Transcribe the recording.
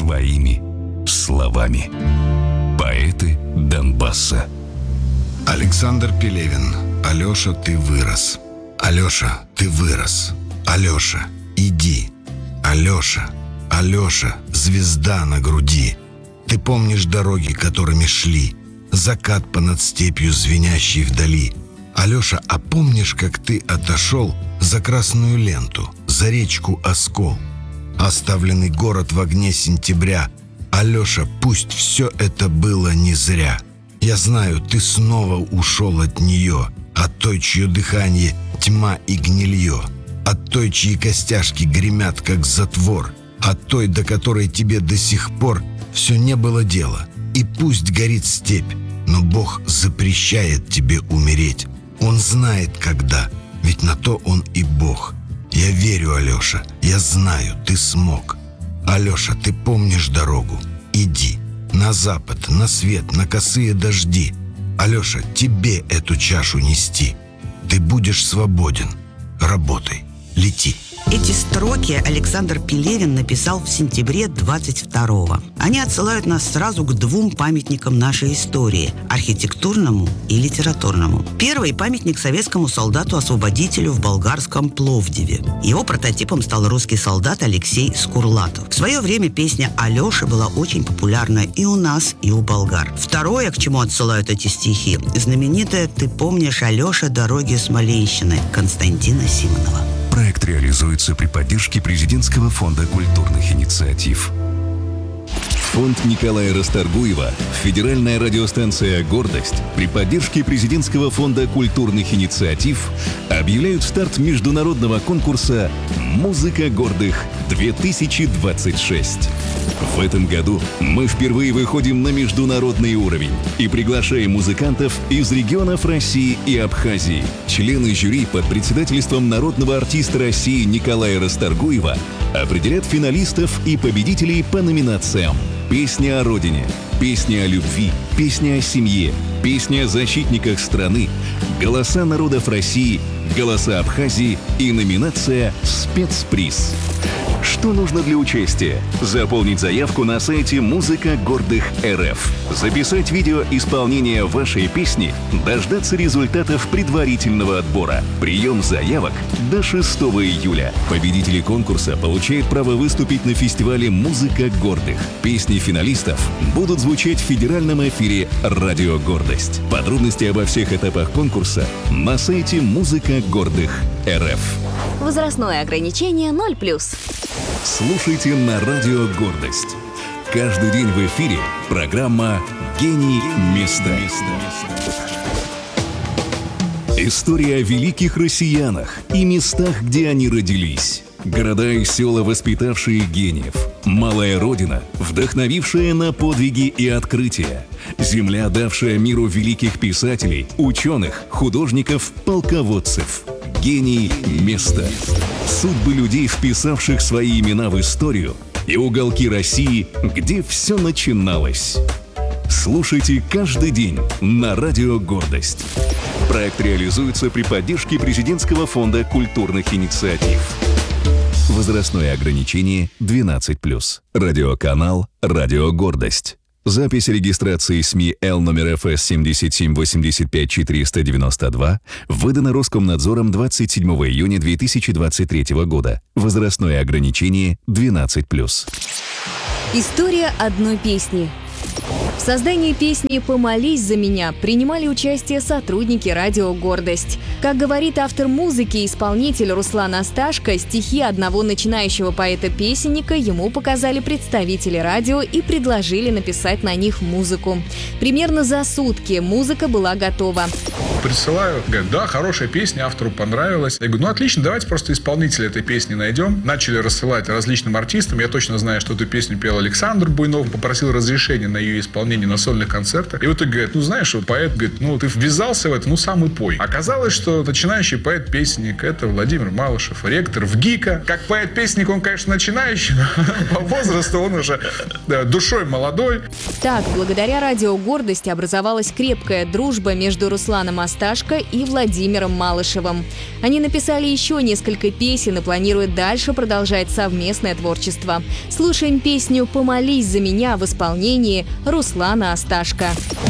своими словами. Поэты Донбасса. Александр Пелевин. Алеша, ты вырос. Алеша, ты вырос. Алеша, иди. Алеша, Алеша, звезда на груди. Ты помнишь дороги, которыми шли, закат понад степью, звенящий вдали. Алеша, а помнишь, как ты отошел за красную ленту, за речку Оскол? Оставленный город в огне сентября. Алеша, пусть все это было не зря. Я знаю, ты снова ушел от нее, от той, чье дыхание тьма и гнилье, от той, чьи костяшки гремят, как затвор, от той, до которой тебе до сих пор все не было дела. И пусть горит степь, но Бог запрещает тебе умереть. Он знает, когда, ведь на то он и Бог. Я верю, Алеша, я знаю, ты смог. Алеша, ты помнишь дорогу? Иди. На запад, на свет, на косые дожди. Алеша, тебе эту чашу нести. Ты будешь свободен. Работай, лети. Эти строки Александр Пелевин написал в сентябре 22-го. Они отсылают нас сразу к двум памятникам нашей истории – архитектурному и литературному. Первый – памятник советскому солдату-освободителю в болгарском Пловдиве. Его прототипом стал русский солдат Алексей Скурлатов. В свое время песня «Алеша» была очень популярна и у нас, и у болгар. Второе, к чему отсылают эти стихи – знаменитое «Ты помнишь, Алеша, дороги Смоленщины» Константина Симонова. Проект реализуется при поддержке Президентского фонда культурных инициатив. Фонд Николая Расторгуева, федеральная радиостанция «Гордость» при поддержке Президентского фонда культурных инициатив объявляют старт международного конкурса «Музыка гордых-2026». В этом году мы впервые выходим на международный уровень и приглашаем музыкантов из регионов России и Абхазии. Члены жюри под председательством народного артиста России Николая Расторгуева определят финалистов и победителей по номинациям: «Песня о родине», «Песня о любви», «Песня о семье», «Песня о защитниках страны», «Голоса народов России», «Голоса Абхазии» и номинация «Спецприз». Что нужно для участия? Заполнить заявку на сайте «Музыка гордых РФ», записать видео исполнения вашей песни, дождаться результатов предварительного отбора. Прием заявок до 6 июля. Победители конкурса получают право выступить на фестивале «Музыка гордых». Песни финалистов будут звучать в федеральном эфире «Радио Гордость». Подробности обо всех этапах конкурса на сайте «Музыка гордых РФ». Возрастное ограничение 0+. Слушайте на Радио Гордость. Каждый день в эфире программа «Гений места». История о великих россиянах и местах, где они родились. Города и села, воспитавшие гениев. Малая родина, вдохновившая на подвиги и открытия. Земля, давшая миру великих писателей, ученых, художников, полководцев. Гений места. Судьбы людей, вписавших свои имена в историю, и уголки России, где все начиналось. Слушайте каждый день на Радио Гордость. Проект реализуется при поддержке Президентского фонда культурных инициатив. Возрастное ограничение 12+. Радиоканал «Радио Гордость». Запись регистрации СМИ Л номер ФС 7785492 выдана Роскомнадзором 27 июня 2023 года. Возрастное ограничение 12+. История одной песни. В создании песни «Помолись за меня» принимали участие сотрудники «Радио Гордость». Как говорит автор музыки и исполнитель Руслан Асташко, стихи одного начинающего поэта-песенника ему показали представители радио и предложили написать на них музыку. Примерно за сутки музыка была готова. Присылаю, говорят, да, хорошая песня, автору понравилась. Я говорю, ну отлично, давайте просто исполнителя этой песни найдем. Начали рассылать различным артистам. Я точно знаю, что эту песню пел Александр Буйнов, попросил разрешения на ее исполнение. исполнении на сольных концертах. И в итоге говорит, знаешь, вот поэт, говорит, ты ввязался в это, сам и пой. Оказалось, что начинающий поэт-песенник — это Владимир Малышев, ректор ВГИКа. Как поэт-песенник он, конечно, начинающий, но по возрасту он уже душой молодой. Так, благодаря радио «Гордость» образовалась крепкая дружба между Русланом Асташко и Владимиром Малышевым. Они написали еще несколько песен и планируют дальше продолжать совместное творчество. Слушаем песню «Помолись за меня» в исполнении Руслана Асташко.